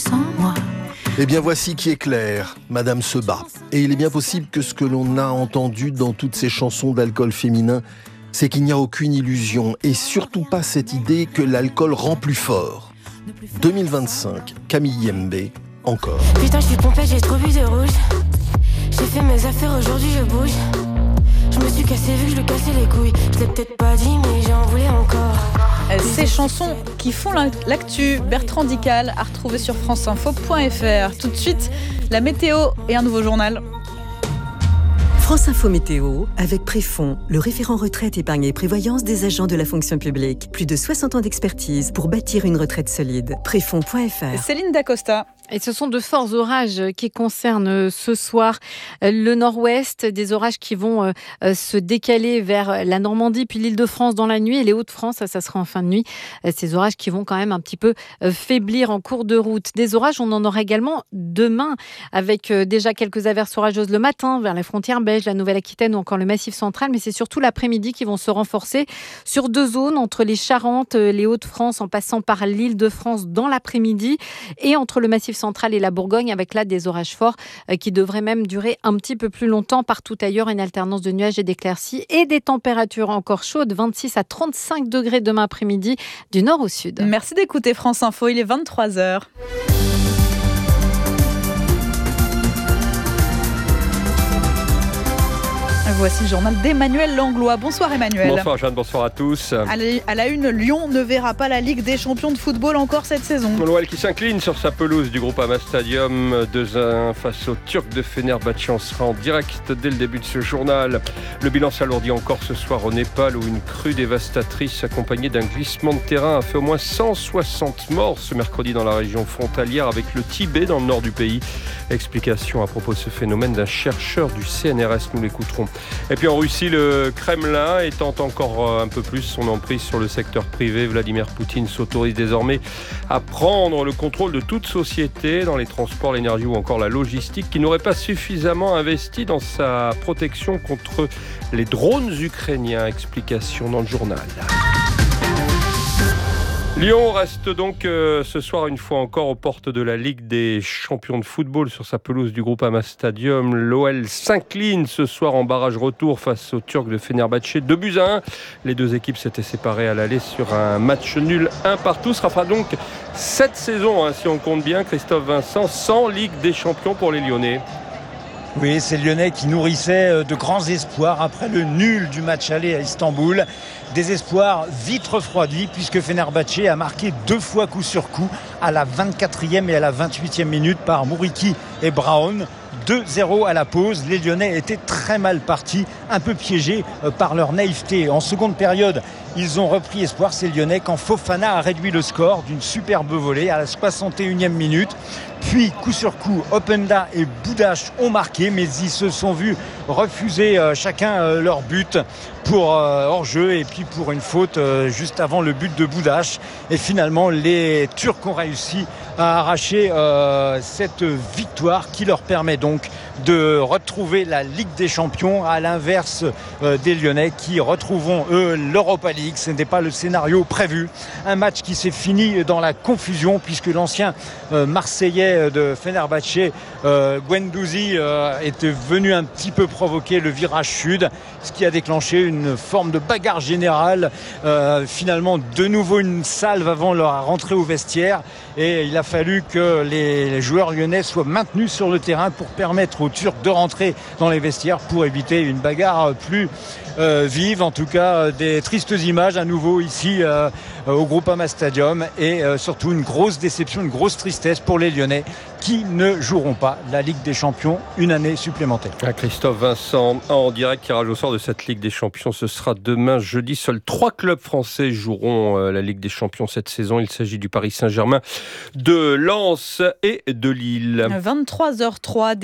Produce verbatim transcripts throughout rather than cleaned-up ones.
sans moi. Eh bien voici qui est clair, Madame se bat. Et il est bien possible que ce que l'on a entendu dans toutes ces chansons d'alcool féminin, c'est qu'il n'y a aucune illusion, et surtout pas cette idée que l'alcool rend plus fort. deux mille vingt-cinq, Camille Yembe, encore. Putain, je suis pompette, j'ai trop bu de rouge. J'ai fait mes affaires, aujourd'hui je bouge. Je me suis cassé vu que je lui cassais les couilles. Je l'ai peut-être pas dit, mais j'en voulais encore. Ces chansons qui font l'actu, Bertrand Dical à retrouver sur franceinfo point f r. Tout de suite, la météo et un nouveau journal. France Info Météo, avec Préfond, le référent retraite, épargne et prévoyance des agents de la fonction publique. Plus de soixante ans d'expertise pour bâtir une retraite solide. Préfond point f r. Céline Dacosta. Et ce sont de forts orages qui concernent ce soir le nord-ouest, des orages qui vont se décaler vers la Normandie puis l'Île-de-France dans la nuit et les Hauts-de-France, ça, ça sera en fin de nuit. Ces orages qui vont quand même un petit peu faiblir en cours de route. Des orages, on en aura également demain avec déjà quelques averses orageuses le matin vers les frontières belges, la Nouvelle-Aquitaine ou encore le Massif central, mais c'est surtout l'après-midi qui vont se renforcer sur deux zones, entre les Charentes, les Hauts-de-France en passant par l'Île-de-France dans l'après-midi et entre le Massif centrale et la Bourgogne, avec là des orages forts euh, qui devraient même durer un petit peu plus longtemps. Partout ailleurs, une alternance de nuages et d'éclaircies et des températures encore chaudes, vingt-six à trente-cinq degrés demain après-midi du nord au sud. Merci d'écouter France Info, il est vingt-trois heures. Voici le journal d'Emmanuel Langlois. Bonsoir Emmanuel. Bonsoir Jeanne, bonsoir à tous. À la, à la une, Lyon ne verra pas la Ligue des champions de football encore cette saison. L'O L qui s'incline sur sa pelouse du Groupama Stadium, deux à un face aux Turcs de Fenerbahçe. On sera en direct dès le début de ce journal. Le bilan s'alourdit encore ce soir au Népal, où une crue dévastatrice accompagnée d'un glissement de terrain a fait au moins cent soixante morts ce mercredi dans la région frontalière avec le Tibet dans le nord du pays. Explication à propos de ce phénomène d'un chercheur du C N R S, nous l'écouterons. Et puis en Russie, le Kremlin étend encore un peu plus son emprise sur le secteur privé. Vladimir Poutine s'autorise désormais à prendre le contrôle de toute société dans les transports, l'énergie ou encore la logistique qui n'aurait pas suffisamment investi dans sa protection contre les drones ukrainiens. Explication dans le journal. Lyon reste donc euh, ce soir une fois encore aux portes de la Ligue des champions de football sur sa pelouse du Groupama Stadium. L'O L s'incline ce soir en barrage retour face aux Turcs de Fenerbahçe. deux buts à un. Les deux équipes s'étaient séparées à l'aller sur un match nul un partout. Ce sera donc cette saison, hein, si on compte bien, Christophe Vincent, sans Ligue des champions pour les Lyonnais. Oui, c'est Lyonnais qui nourrissait de grands espoirs après le nul du match aller à Istanbul. Des espoirs vite refroidis puisque Fenerbahçe a marqué deux fois coup sur coup à la vingt-quatrième et à la vingt-huitième minute par Mouriki et Brown. deux zéro à la pause. Les Lyonnais étaient très mal partis, un peu piégés par leur naïveté. En seconde période, ils ont repris espoir, ces Lyonnais, quand Fofana a réduit le score d'une superbe volée à la soixante et unième minute. Puis, coup sur coup, Openda et Boudache ont marqué, mais ils se sont vus refuser euh, chacun euh, leur but pour euh, hors-jeu et puis pour une faute euh, juste avant le but de Boudache. Et finalement, les Turcs ont réussi à arracher euh, cette victoire qui leur permet donc de retrouver la Ligue des Champions, à l'inverse euh, des Lyonnais qui retrouveront eux l'Europa League. Ce n'était pas le scénario prévu. Un match qui s'est fini dans la confusion puisque l'ancien euh, Marseillais de Fenerbahçe, euh, Guendouzi, euh, était venu un petit peu provoquer le virage sud, ce qui a déclenché une forme de bagarre générale. Euh, finalement, de nouveau une salve avant leur rentrée au vestiaire. Et il a fallu que les joueurs lyonnais soient maintenus sur le terrain pour permettre aux Turcs de rentrer dans les vestiaires pour éviter une bagarre plus euh, vive. En tout cas, des tristes images à nouveau ici euh, au Groupama Stadium et euh, surtout une grosse déception, une grosse tristesse pour les Lyonnais qui ne joueront pas la Ligue des Champions une année supplémentaire. Christophe Vincent, en direct tirage au sort de cette Ligue des Champions, ce sera demain jeudi. Seuls trois clubs français joueront la Ligue des Champions cette saison. Il s'agit du Paris Saint-Germain, de Lens et de Lille. vingt-trois heures zéro trois, des torrents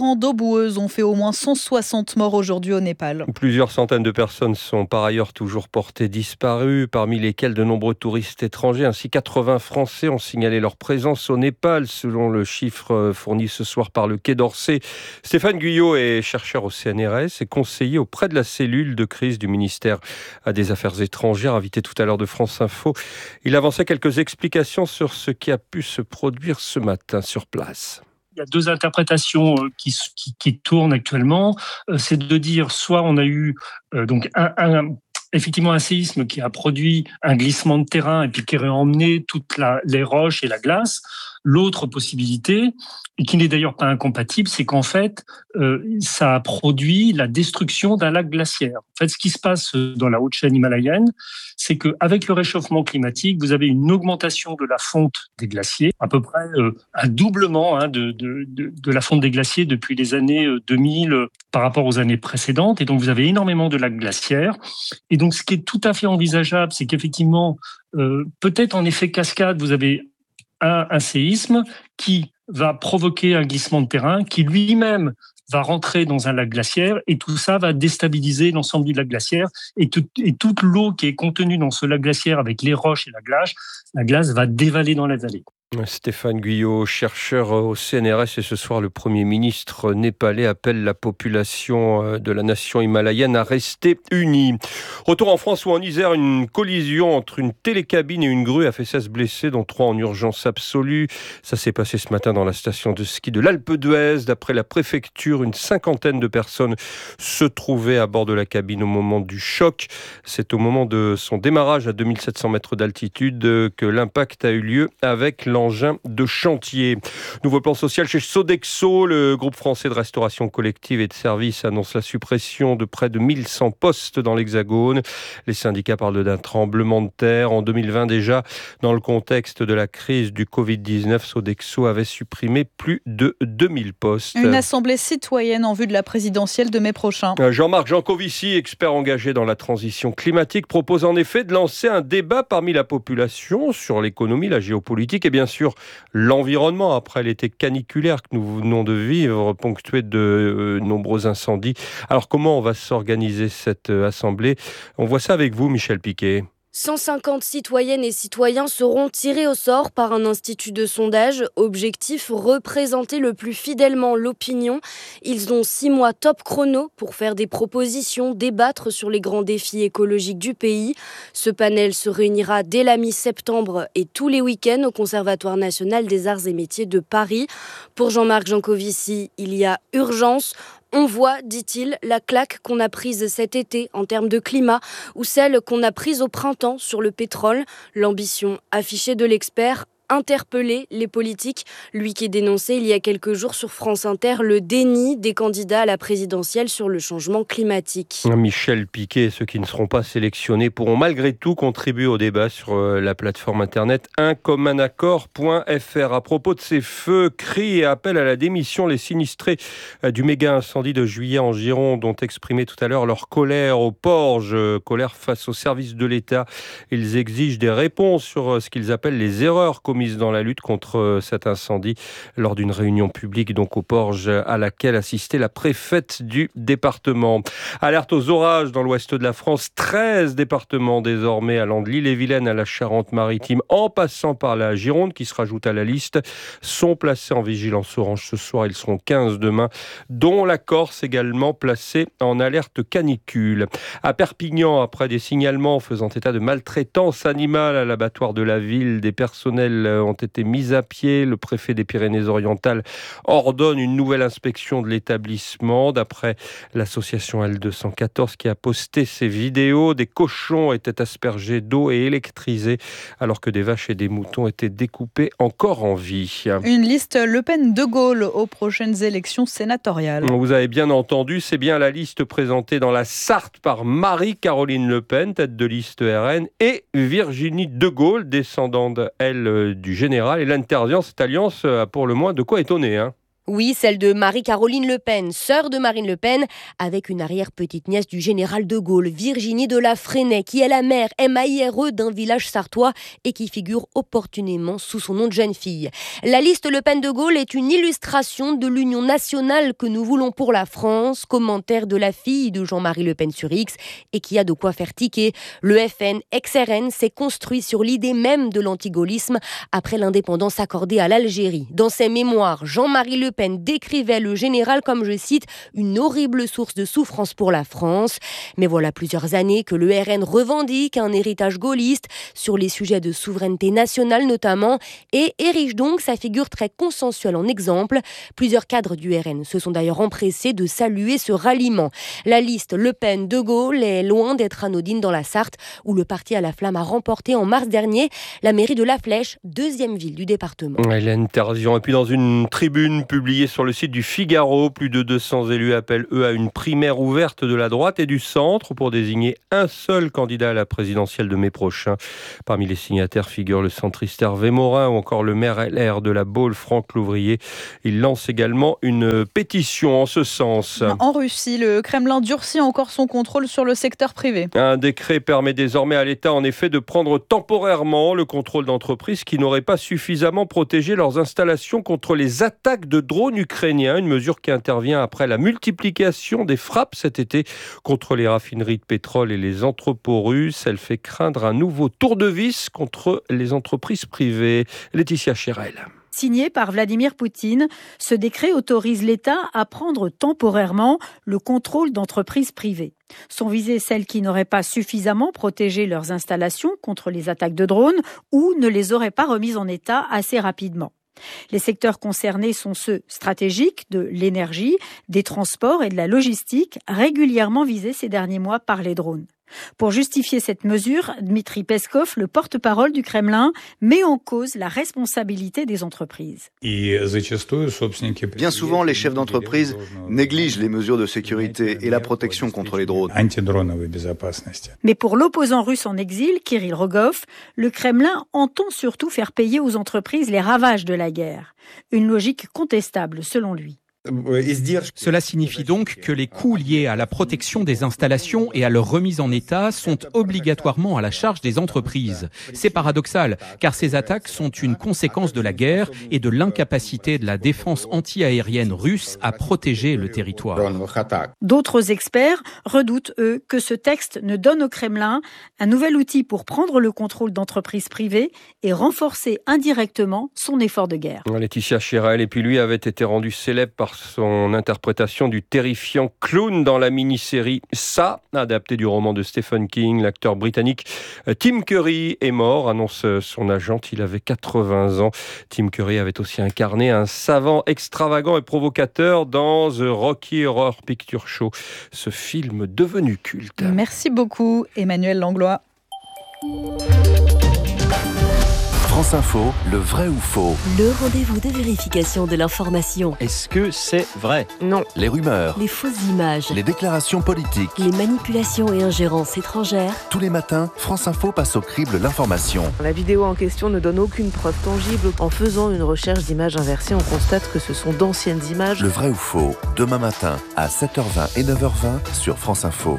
torrents d'eau boueuse ont fait au moins cent soixante morts aujourd'hui au Népal. Plusieurs centaines de personnes sont par ailleurs toujours portées disparues, parmi lesquelles de nombreux touristes étrangers, ainsi quatre-vingts Français ont signalé leur présence au Népal, selon le chiffre fourni ce soir par le Quai d'Orsay. Stéphane Guyot est chercheur au C N R S et conseiller auprès de la cellule de crise du ministère des Affaires étrangères, invité tout à l'heure de France Info. Il avançait quelques explications sur ce qui a pu se produire ce matin sur place. Il y a deux interprétations qui, qui, qui tournent actuellement. C'est de dire soit on a eu euh, donc un, un, effectivement un séisme qui a produit un glissement de terrain et puis qui aurait emmené toutes la, les roches et la glace. L'autre possibilité, et qui n'est d'ailleurs pas incompatible, c'est qu'en fait, euh, ça a produit la destruction d'un lac glaciaire. En fait, ce qui se passe dans la haute chaîne himalayenne, c'est qu'avec le réchauffement climatique, vous avez une augmentation de la fonte des glaciers, à peu près euh, un doublement hein, de, de, de, de la fonte des glaciers depuis les années deux mille euh, par rapport aux années précédentes. Et donc, vous avez énormément de lacs glaciaires. Et donc, ce qui est tout à fait envisageable, c'est qu'effectivement, euh, peut-être en effet cascade, vous avez un, un séisme qui va provoquer un glissement de terrain qui lui-même va rentrer dans un lac glaciaire et tout ça va déstabiliser l'ensemble du lac glaciaire et, tout, et toute l'eau qui est contenue dans ce lac glaciaire avec les roches et la glace, la glace va dévaler dans la vallée. Stéphane Guyot, chercheur au C N R S, et ce soir le Premier ministre népalais appelle la population de la nation himalayenne à rester unie. Retour en France où en Isère, une collision entre une télécabine et une grue a fait seize blessés, dont trois en urgence absolue. Ça s'est passé ce matin dans la station de ski de l'Alpe d'Huez. D'après la préfecture, une cinquantaine de personnes se trouvaient à bord de la cabine au moment du choc. C'est au moment de son démarrage à deux mille sept cents mètres d'altitude que l'impact a eu lieu avec l'engin de chantier. Nouveau plan social chez Sodexo. Le groupe français de restauration collective et de services annonce la suppression de près de mille cent postes dans l'Hexagone. Les syndicats parlent d'un tremblement de terre. En deux mille vingt déjà, dans le contexte de la crise du covid dix-neuf, Sodexo avait supprimé plus de deux mille postes. Une assemblée citoyenne en vue de la présidentielle de mai prochain. Jean-Marc Jancovici, expert engagé dans la transition climatique, propose en effet de lancer un débat parmi la population sur l'économie, la géopolitique et bien sûr l'environnement après l'été caniculaire que nous venons de vivre, ponctué de euh, nombreux incendies. Alors comment on va s'organiser cette euh, assemblée ? On voit ça avec vous, Michel Piquet. cent cinquante citoyennes et citoyens seront tirés au sort par un institut de sondage. Objectif, représenter le plus fidèlement l'opinion. Ils ont six mois top chrono pour faire des propositions, débattre sur les grands défis écologiques du pays. Ce panel se réunira dès la mi-septembre et tous les week-ends au Conservatoire national des arts et métiers de Paris. Pour Jean-Marc Jancovici, il y a urgence. On voit, dit-il, la claque qu'on a prise cet été en termes de climat ou celle qu'on a prise au printemps sur le pétrole. L'ambition affichée de l'expert, interpeller les politiques, lui qui dénonçait il y a quelques jours sur France Inter le déni des candidats à la présidentielle sur le changement climatique. Michel Piquet, ceux qui ne seront pas sélectionnés pourront malgré tout contribuer au débat sur la plateforme internet un commun accord point f r. À propos de ces feux, cris et appels à la démission, les sinistrés du méga incendie de juillet en Gironde ont exprimé tout à l'heure leur colère au Porge, colère face aux services de l'État. Ils exigent des réponses sur ce qu'ils appellent les erreurs commises dans la lutte contre cet incendie lors d'une réunion publique donc au Porge à laquelle assistait la préfète du département. Alerte aux orages dans l'ouest de la France. treize départements désormais allant de l'Ille-et-Vilaine à la Charente-Maritime en passant par la Gironde qui se rajoute à la liste sont placés en vigilance orange ce soir. Ils seront quinze demain, dont la Corse également placée en alerte canicule. À Perpignan, après des signalements faisant état de maltraitance animale à l'abattoir de la ville, des personnels ont été mis à pied. Le préfet des Pyrénées-Orientales ordonne une nouvelle inspection de l'établissement. D'après l'association L deux cent quatorze qui a posté ces vidéos, des cochons étaient aspergés d'eau et électrisés alors que des vaches et des moutons étaient découpés encore en vie. Une liste Le Pen-De Gaulle aux prochaines élections sénatoriales. Vous avez bien entendu, c'est bien la liste présentée dans la Sarthe par Marie-Caroline Le Pen, tête de liste R N, et Virginie De Gaulle, descendante, elle, du général. Et l'interdit, cette alliance a pour le moins de quoi étonner. Hein. Oui, celle de Marie-Caroline Le Pen, sœur de Marine Le Pen, avec une arrière-petite-nièce du général de Gaulle, Virginie de la Fresnaye, qui est la mère M A I R E d'un village sartois et qui figure opportunément sous son nom de jeune fille. La liste Le Pen de Gaulle est une illustration de l'union nationale que nous voulons pour la France. Commentaire de la fille de Jean-Marie Le Pen sur X et qui a de quoi faire tiquer. Le F N, ex-R N, s'est construit sur l'idée même de l'antigaullisme après l'indépendance accordée à l'Algérie. Dans ses mémoires, Jean-Marie Le Pen décrivait le général comme, je cite, une horrible source de souffrance pour la France. Mais voilà plusieurs années que le R N revendique un héritage gaulliste sur les sujets de souveraineté nationale notamment et érige donc sa figure très consensuelle en exemple. Plusieurs cadres du R N se sont d'ailleurs empressés de saluer ce ralliement. La liste Le Pen de Gaulle est loin d'être anodine dans la Sarthe où le parti à la flamme a remporté en mars dernier la mairie de La Flèche, deuxième ville du département. Hélène Terzian. Et puis dans une tribune publiée sur le site du Figaro, plus de deux cents élus appellent eux à une primaire ouverte de la droite et du centre pour désigner un seul candidat à la présidentielle de mai prochain. Parmi les signataires figurent le centriste Hervé Morin ou encore le maire L R de la Baule, Franck Louvrier. Il lance également une pétition en ce sens. En Russie, le Kremlin durcit encore son contrôle sur le secteur privé. Un décret permet désormais à l'État en effet de prendre temporairement le contrôle d'entreprises qui n'auraient pas suffisamment protégé leurs installations contre les attaques de drones ukrainiens. Une mesure qui intervient après la multiplication des frappes cet été contre les raffineries de pétrole et les entrepôts russes. Elle fait craindre un nouveau tour de vis contre les entreprises privées. Laetitia Chérel. Signé par Vladimir Poutine, ce décret autorise l'État à prendre temporairement le contrôle d'entreprises privées. Sont visées celles qui n'auraient pas suffisamment protégé leurs installations contre les attaques de drones ou ne les auraient pas remises en état assez rapidement. Les secteurs concernés sont ceux stratégiques de l'énergie, des transports et de la logistique, régulièrement visés ces derniers mois par les drones. Pour justifier cette mesure, Dmitri Peskov, le porte-parole du Kremlin, met en cause la responsabilité des entreprises. Bien souvent, les chefs d'entreprise négligent les mesures de sécurité et la protection contre les drones. Mais pour l'opposant russe en exil, Kirill Rogov, le Kremlin entend surtout faire payer aux entreprises les ravages de la guerre. Une logique contestable, selon lui. Cela signifie donc que les coûts liés à la protection des installations et à leur remise en état sont obligatoirement à la charge des entreprises. C'est paradoxal, car ces attaques sont une conséquence de la guerre et de l'incapacité de la défense anti-aérienne russe à protéger le territoire. D'autres experts redoutent, eux, que ce texte ne donne au Kremlin un nouvel outil pour prendre le contrôle d'entreprises privées et renforcer indirectement son effort de guerre. Laetitia Chérel, et puis lui avait été rendu célèbre par son interprétation du terrifiant clown dans la mini-série Ça, adaptée du roman de Stephen King. L'acteur britannique Tim Curry est mort, annonce son agente. Il avait quatre-vingts ans. Tim Curry avait aussi incarné un savant extravagant et provocateur dans The Rocky Horror Picture Show, ce film devenu culte. Merci beaucoup, Emmanuel Langlois. France Info, le vrai ou faux? Le rendez-vous de vérification de l'information. Est-ce que c'est vrai? Non. Les rumeurs. Les fausses images. Les déclarations politiques. Les manipulations et ingérences étrangères. Tous les matins, France Info passe au crible l'information. La vidéo en question ne donne aucune preuve tangible. En faisant une recherche d'images inversées, on constate que ce sont d'anciennes images. Le vrai ou faux, demain matin à sept heures vingt et neuf heures vingt sur France Info.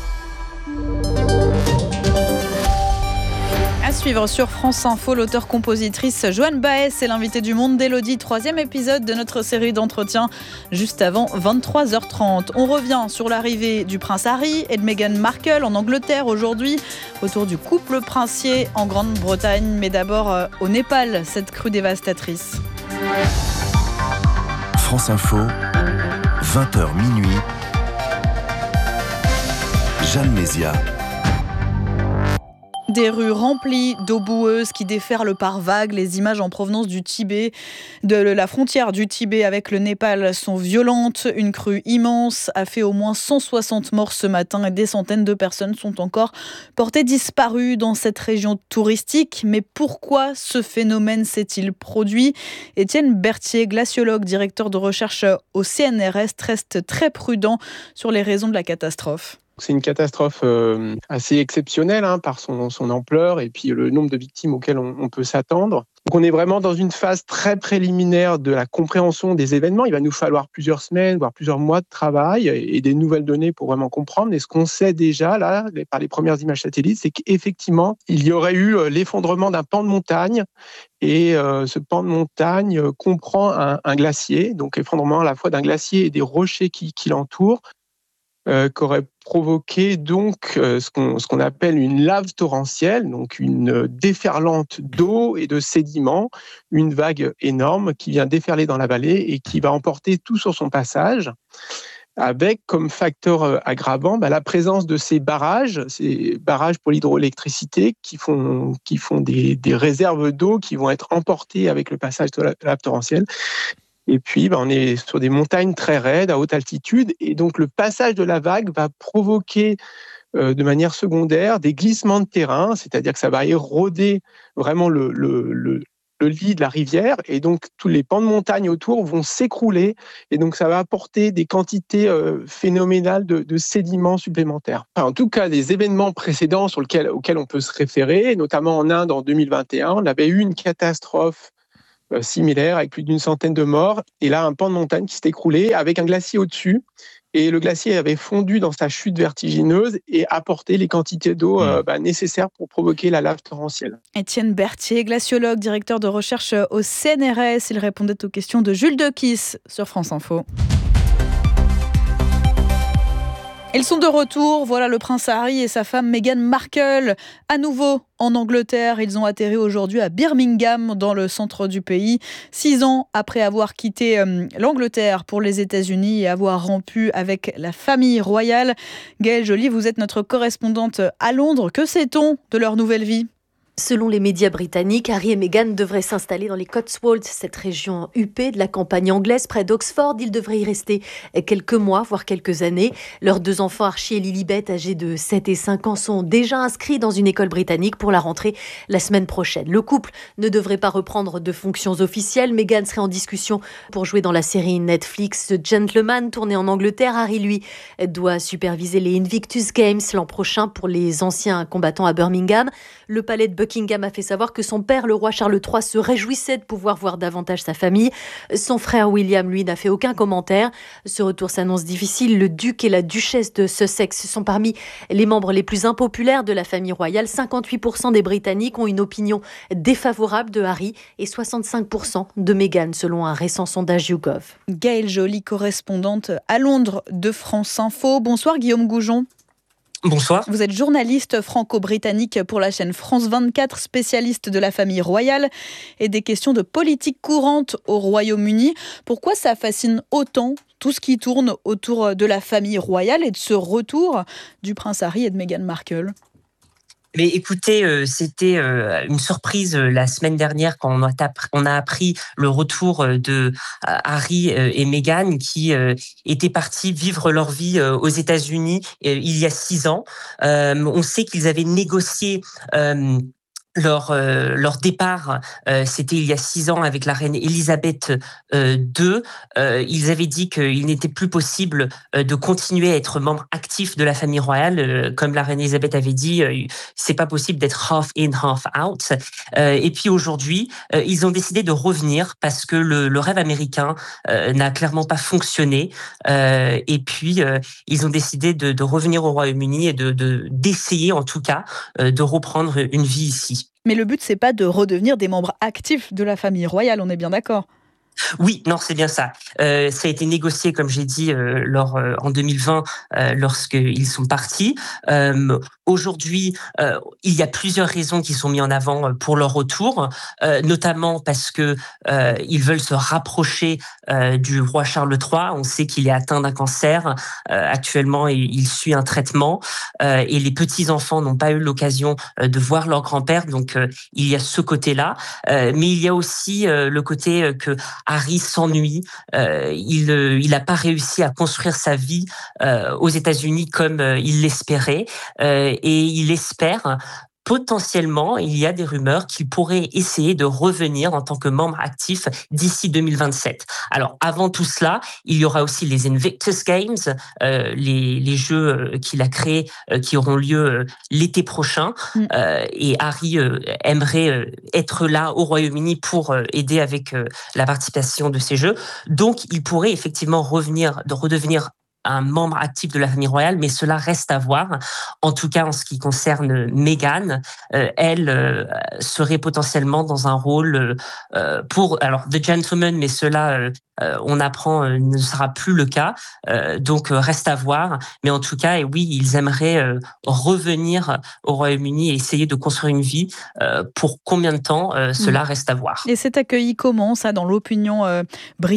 À suivre sur France Info, l'auteure-compositrice Joanne Baez est l'invitée du Monde d'Élodie, troisième épisode de notre série d'entretiens juste avant vingt-trois heures trente. On revient sur l'arrivée du prince Harry et de Meghan Markle en Angleterre aujourd'hui, autour du couple princier en Grande-Bretagne, mais d'abord euh, au Népal, cette crue dévastatrice. France Info, vingt heures minuit, Jeanne Mézia. Des rues remplies d'eau boueuse qui déferlent par vagues. Les images en provenance du Tibet, de la frontière du Tibet avec le Népal sont violentes. Une crue immense a fait au moins cent soixante morts ce matin et des centaines de personnes sont encore portées disparues dans cette région touristique. Mais pourquoi ce phénomène s'est-il produit? Étienne Berthier, glaciologue, directeur de recherche au C N R S, reste très prudent sur les raisons de la catastrophe. C'est une catastrophe euh, assez exceptionnelle hein, par son, son ampleur et puis le nombre de victimes auxquelles on, on peut s'attendre. Donc on est vraiment dans une phase très préliminaire de la compréhension des événements. Il va nous falloir plusieurs semaines, voire plusieurs mois de travail et des nouvelles données pour vraiment comprendre. Mais ce qu'on sait déjà, là, par les premières images satellites, c'est qu'effectivement, il y aurait eu l'effondrement d'un pan de montagne. Et euh, ce pan de montagne comprend un, un glacier, donc effondrement à la fois d'un glacier et des rochers qui, qui l'entourent. Euh, qu'aurait provoqué donc euh, ce, qu'on, ce qu'on appelle une lave torrentielle, donc une déferlante d'eau et de sédiments, une vague énorme qui vient déferler dans la vallée et qui va emporter tout sur son passage, avec comme facteur aggravant bah, la présence de ces barrages, ces barrages pour l'hydroélectricité qui font, qui font des, des réserves d'eau qui vont être emportées avec le passage de la lave torrentielle. Et puis, ben, on est sur des montagnes très raides, à haute altitude. Et donc, le passage de la vague va provoquer euh, de manière secondaire des glissements de terrain, c'est-à-dire que ça va éroder vraiment le, le, le, le lit de la rivière. Et donc, tous les pans de montagne autour vont s'écrouler. Et donc, ça va apporter des quantités euh, phénoménales de, de sédiments supplémentaires. Enfin, en tout cas, des événements précédents sur lesquels, auxquels on peut se référer, notamment en Inde en deux mille vingt et un, on avait eu une catastrophe similaire avec plus d'une centaine de morts et là un pan de montagne qui s'est écroulé avec un glacier au-dessus et le glacier avait fondu dans sa chute vertigineuse et apporté les quantités d'eau euh, bah, nécessaires pour provoquer la lave torrentielle. Étienne Berthier, glaciologue, directeur de recherche au C N R S, il répondait aux questions de Jules Dequisse sur France Info. Ils sont de retour, voilà le prince Harry et sa femme Meghan Markle, à nouveau en Angleterre. Ils ont atterri aujourd'hui à Birmingham, dans le centre du pays, six ans après avoir quitté euh, l'Angleterre pour les États-Unis et avoir rompu avec la famille royale. Gaëlle Joly, vous êtes notre correspondante à Londres. Que sait-on de leur nouvelle vie ? Selon les médias britanniques, Harry et Meghan devraient s'installer dans les Cotswolds, cette région huppée de la campagne anglaise près d'Oxford. Ils devraient y rester quelques mois, voire quelques années. Leurs deux enfants, Archie et Lilibet, âgés de sept et cinq ans, sont déjà inscrits dans une école britannique pour la rentrée la semaine prochaine. Le couple ne devrait pas reprendre de fonctions officielles. Meghan serait en discussion pour jouer dans la série Netflix The Gentleman, tournée en Angleterre. Harry, lui, doit superviser les Invictus Games l'an prochain pour les anciens combattants à Birmingham. Le palais de Buckingham a fait savoir que son père, le roi Charles trois, se réjouissait de pouvoir voir davantage sa famille. Son frère William, lui, n'a fait aucun commentaire. Ce retour s'annonce difficile. Le duc et la duchesse de Sussex sont parmi les membres les plus impopulaires de la famille royale. cinquante-huit pour cent des Britanniques ont une opinion défavorable de Harry et soixante-cinq pour cent de Meghan, selon un récent sondage YouGov. Gaëlle Joly, correspondante à Londres de France Info. Bonsoir Guillaume Goujon. Bonsoir. Vous êtes journaliste franco-britannique pour la chaîne France vingt-quatre, spécialiste de la famille royale et des questions de politique courante au Royaume-Uni. Pourquoi ça fascine autant tout ce qui tourne autour de la famille royale et de ce retour du prince Harry et de Meghan Markle ? Mais écoutez, euh, c'était euh, une surprise euh, la semaine dernière quand on a, on a appris le retour euh, de euh, Harry euh, et Meghan qui euh, étaient partis vivre leur vie euh, aux États-Unis euh, il y a six ans. Euh, on sait qu'ils avaient négocié euh, Leur, euh, leur départ, euh, c'était il y a six ans avec la reine Elisabeth euh, deux. Euh, ils avaient dit qu'il n'était plus possible euh, de continuer à être membre actif de la famille royale. Euh, comme la reine Elisabeth avait dit, euh, c'est pas possible d'être half in, half out. Euh, et puis aujourd'hui, euh, ils ont décidé de revenir parce que le, le rêve américain euh, n'a clairement pas fonctionné. Euh, et puis, euh, ils ont décidé de, de revenir au Royaume-Uni et de, de, d'essayer, en tout cas, euh, de reprendre une vie ici. Mais le but, c'est pas de redevenir des membres actifs de la famille royale, on est bien d'accord ? Oui, non, c'est bien ça. Euh, ça a été négocié, comme j'ai dit, euh, lors, euh, en deux mille vingt, euh, lorsqu'ils sont partis. Euh, aujourd'hui, euh, il y a plusieurs raisons qui sont mises en avant pour leur retour, euh, notamment parce que euh, ils veulent se rapprocher euh, du roi Charles trois. On sait qu'il est atteint d'un cancer. Euh, actuellement, il, il suit un traitement euh, et les petits-enfants n'ont pas eu l'occasion euh, de voir leur grand-père. Donc, euh, il y a ce côté-là. Euh, mais il y a aussi euh, le côté euh, que Harry s'ennuie, euh, il euh, il n'a pas réussi à construire sa vie euh, aux États-Unis comme euh, il l'espérait euh, et il espère potentiellement, il y a des rumeurs qu'il pourrait essayer de revenir en tant que membre actif d'ici deux mille vingt-sept. Alors, avant tout cela, il y aura aussi les Invictus Games, euh, les, les jeux qu'il a créés euh, qui auront lieu euh, l'été prochain. Mm. Euh, et Harry euh, aimerait euh, être là au Royaume-Uni pour euh, aider avec euh, la participation de ces jeux. Donc, il pourrait effectivement revenir, de redevenir un membre actif de la famille royale, mais cela reste à voir. En tout cas, en ce qui concerne Meghan, euh, elle euh, serait potentiellement dans un rôle euh, pour, alors, The Gentleman, mais cela, euh, euh, on apprend, euh, ne sera plus le cas. Euh, donc, euh, reste à voir. Mais en tout cas, et oui, ils aimeraient euh, revenir au Royaume-Uni et essayer de construire une vie. Euh, pour combien de temps, euh, cela mmh. reste à voir. Et c'est accueilli comment, ça, dans l'opinion euh, britannique ?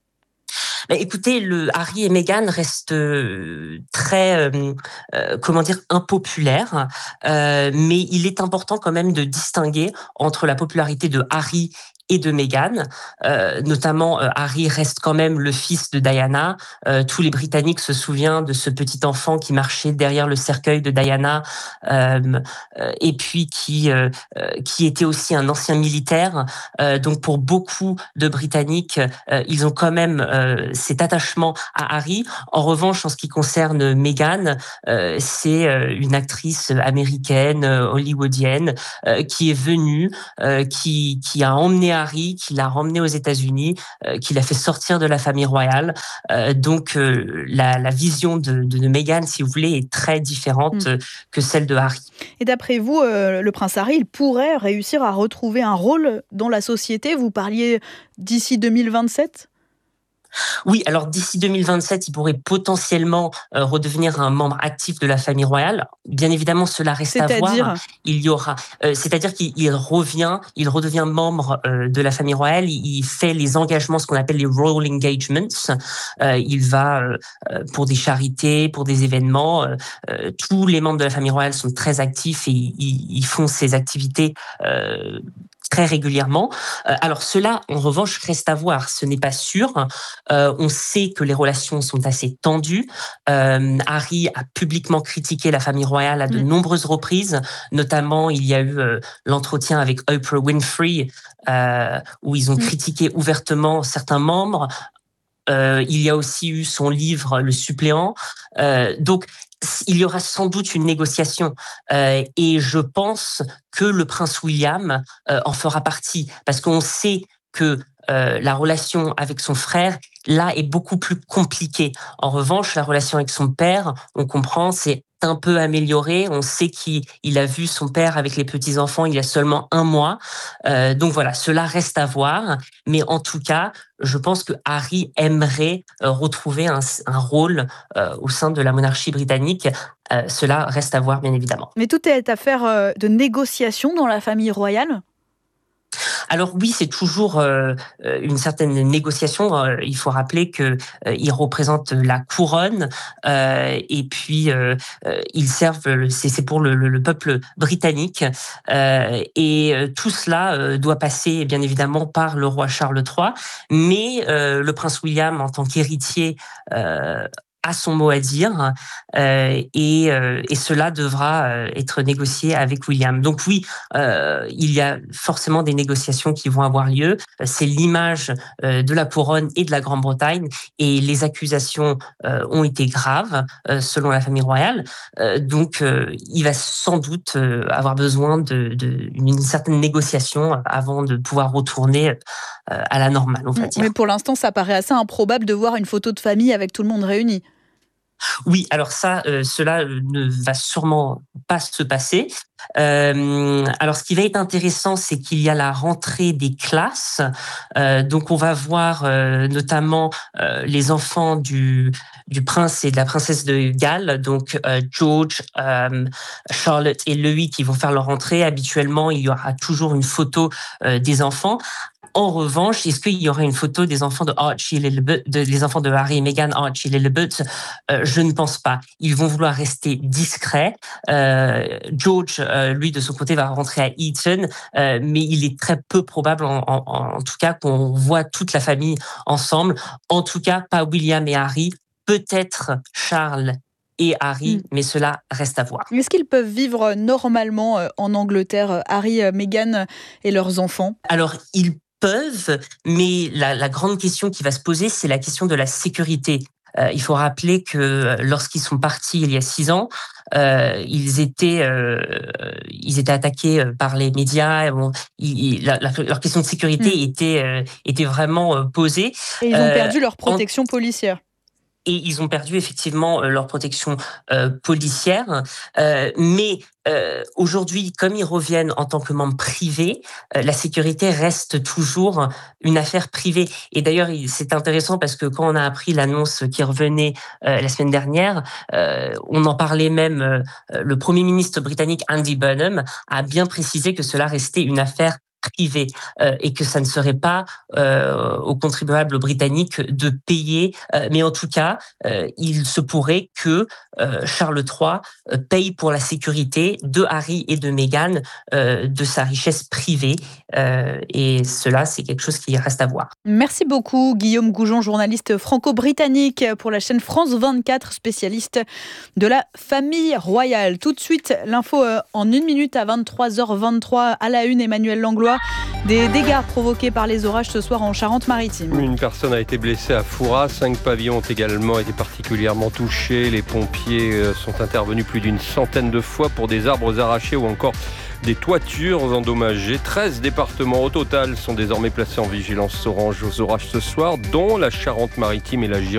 Bah, écoutez, le Harry et Meghan restent euh, très, euh, euh, comment dire, impopulaires, euh, mais il est important quand même de distinguer entre la popularité de Harry et de Meghan. Euh, notamment, euh, Harry reste quand même le fils de Diana. Euh, tous les Britanniques se souviennent de ce petit enfant qui marchait derrière le cercueil de Diana, euh, euh, et puis qui euh, euh, qui était aussi un ancien militaire. Euh, donc, pour beaucoup de Britanniques, euh, ils ont quand même euh, cet attachement à Harry. En revanche, en ce qui concerne Meghan, euh, c'est euh, une actrice américaine, euh, hollywoodienne, euh, qui est venue, euh, qui qui a emmené Harry, qui l'a ramené aux États-Unis, euh, qui l'a fait sortir de la famille royale. Euh, donc, euh, la, la vision de, de, de Meghan, si vous voulez, est très différente mmh. que celle de Harry. Et d'après vous, euh, le prince Harry, il pourrait réussir à retrouver un rôle dans la société ? Vous parliez d'ici deux mille vingt-sept ? Oui, alors d'ici deux mille vingt-sept, il pourrait potentiellement euh, redevenir un membre actif de la famille royale. Bien évidemment, cela reste à voir. Il y aura, euh, c'est-à-dire qu'il il revient, il redevient membre euh, de la famille royale. Il, il fait les engagements, ce qu'on appelle les royal engagements. Euh, il va euh, pour des charités, pour des événements. Euh, euh, tous les membres de la famille royale sont très actifs et ils, ils font ces activités Euh, très régulièrement. Alors cela, en revanche, reste à voir. Ce n'est pas sûr. Euh, on sait que les relations sont assez tendues. Euh, Harry a publiquement critiqué la famille royale à de mmh. nombreuses reprises. Notamment, il y a eu euh, l'entretien avec Oprah Winfrey, euh, où ils ont mmh. critiqué ouvertement certains membres. Euh, il y a aussi eu son livre, Le Suppléant. Euh, donc, il y aura sans doute une négociation euh, et je pense que le prince William euh, en fera partie parce qu'on sait que euh, la relation avec son frère là est beaucoup plus compliquée. En revanche, la relation avec son père, on comprend, c'est un peu amélioré. On sait qu'il il a vu son père avec les petits-enfants il y a seulement un mois. Euh, donc voilà, cela reste à voir. Mais en tout cas, je pense que Harry aimerait euh, retrouver un, un rôle euh, au sein de la monarchie britannique. Euh, cela reste à voir, bien évidemment. Mais tout est affaire euh, de négociation dans la famille royale ? Alors oui, c'est toujours euh, une certaine négociation. Euh, il faut rappeler que euh, ils représentent la couronne euh, et puis euh, ils servent. C'est, c'est pour le, le, le peuple britannique euh, et euh, tout cela euh, doit passer bien évidemment par le roi Charles trois. Mais euh, le prince William, en tant qu'héritier, euh, a son mot à dire euh, et, euh, et cela devra euh, être négocié avec William. Donc oui, euh, il y a forcément des négociations qui vont avoir lieu. C'est l'image euh, de la couronne et de la Grande-Bretagne et les accusations euh, ont été graves euh, selon la famille royale. Euh, donc euh, il va sans doute euh, avoir besoin de, de une certaine négociation avant de pouvoir retourner euh, à la normale, on va dire. Mais pour l'instant, ça paraît assez improbable de voir une photo de famille avec tout le monde réuni. Oui, alors ça, euh, cela ne va sûrement pas se passer. Euh, alors, ce qui va être intéressant, c'est qu'il y a la rentrée des classes. Euh, donc, on va voir euh, notamment euh, les enfants du du prince et de la princesse de Galles, donc euh, George, euh, Charlotte et Louis qui vont faire leur rentrée. Habituellement, il y aura toujours une photo euh, des enfants. En revanche, est-ce qu'il y aurait une photo des enfants de Archie et Lilibet, de, les enfants de Harry et Meghan, Archie et Lilibet? euh, Je ne pense pas. Ils vont vouloir rester discrets. Euh, George, euh, lui, de son côté, va rentrer à Eton, euh, mais il est très peu probable, en, en, en tout cas, qu'on voit toute la famille ensemble. En tout cas, pas William et Harry. Peut-être Charles et Harry, mmh. mais cela reste à voir. Est-ce qu'ils peuvent vivre normalement en Angleterre, Harry, Meghan et leurs enfants ? Alors, ils peuvent, mais la, la grande question qui va se poser, c'est la question de la sécurité. Euh, il faut rappeler que lorsqu'ils sont partis il y a six ans, euh, ils étaient, euh, ils étaient attaqués par les médias. Bon, ils, la, la, leur question de sécurité mmh. était, euh, était vraiment euh, posée. Et ils ont euh, perdu leur protection en... policière. Et ils ont perdu effectivement leur protection euh, policière. Euh, mais euh, aujourd'hui, comme ils reviennent en tant que membres privés, euh, la sécurité reste toujours une affaire privée. Et d'ailleurs, c'est intéressant parce que quand on a appris l'annonce qui revenait euh, la semaine dernière, euh, on en parlait même, euh, le Premier ministre britannique Andy Burnham a bien précisé que cela restait une affaire privé euh, et que ça ne serait pas euh, aux contribuables britanniques de payer. Euh, mais en tout cas, euh, il se pourrait que euh, Charles trois euh, paye pour la sécurité de Harry et de Meghan euh, de sa richesse privée. Euh, et cela, c'est quelque chose qui reste à voir. Merci beaucoup, Guillaume Goujon, journaliste franco-britannique pour la chaîne France vingt-quatre, spécialiste de la famille royale. Tout de suite, l'info en une minute à vingt-trois heures vingt-trois à la une, Emmanuel Langlois. Des dégâts provoqués par les orages ce soir en Charente-Maritime. Une personne a été blessée à Fouras. Cinq pavillons ont également été particulièrement touchés. Les pompiers sont intervenus plus d'une centaine de fois pour des arbres arrachés ou encore des toitures endommagées. treize départements au total sont désormais placés en vigilance orange aux orages ce soir, dont la Charente-Maritime et la Gironde.